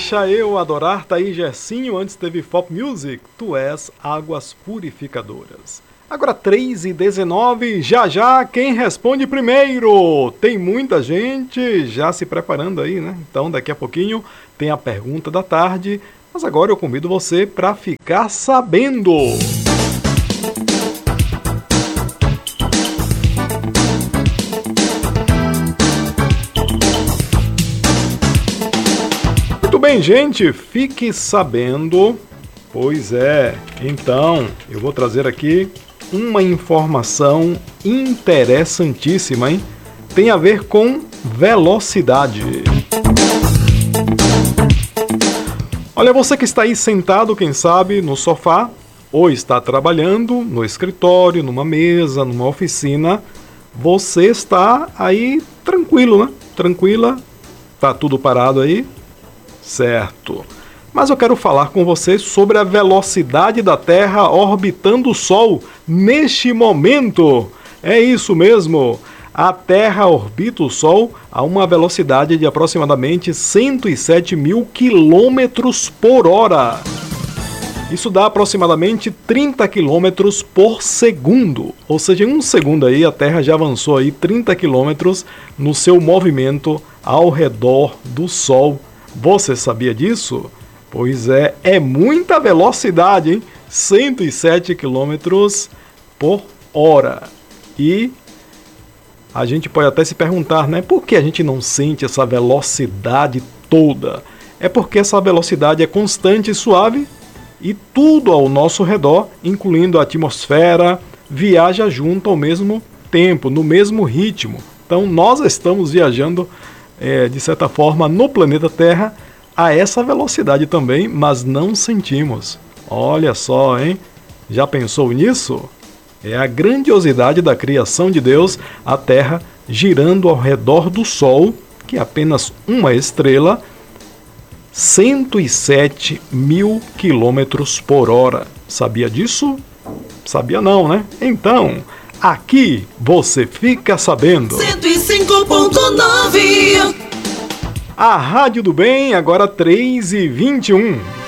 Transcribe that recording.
Deixa eu adorar, tá aí Gersinho, antes teve Pop Music, Tu És Águas Purificadoras. Agora 3h19, já, quem responde primeiro? Tem muita gente já se preparando aí, né? Então daqui a pouquinho tem a pergunta da tarde, mas agora eu convido você para ficar sabendo. Muito bem, gente, fique sabendo. Pois é, então eu vou trazer aqui uma informação interessantíssima, hein? Tem a ver com velocidade. Olha, você que está aí sentado, quem sabe, no sofá, ou está trabalhando no escritório, numa mesa, numa oficina, você está aí tranquilo, né? Tranquila, tá tudo parado aí, certo. Mas eu quero falar com você sobre a velocidade da Terra orbitando o Sol neste momento. É isso mesmo. A Terra orbita o Sol a uma velocidade de aproximadamente 107 mil quilômetros por hora. Isso dá aproximadamente 30 quilômetros por segundo. Ou seja, em um segundo aí a Terra já avançou aí 30 quilômetros no seu movimento ao redor do Sol. Você sabia disso? Pois é muita velocidade, hein? 107 quilômetros por hora. E a gente pode até se perguntar, né? Por que a gente não sente essa velocidade toda? É porque essa velocidade é constante e suave e tudo ao nosso redor, incluindo a atmosfera, viaja junto ao mesmo tempo, no mesmo ritmo. Então nós estamos viajando, de certa forma, no planeta Terra, a essa velocidade também, mas não sentimos. Olha só, hein? Já pensou nisso? É a grandiosidade da criação de Deus, a Terra girando ao redor do Sol, que é apenas uma estrela, 107 mil quilômetros por hora. Sabia disso? Sabia não, né? Então, aqui você fica sabendo. 105.9. A Rádio do Bem, agora 3h21.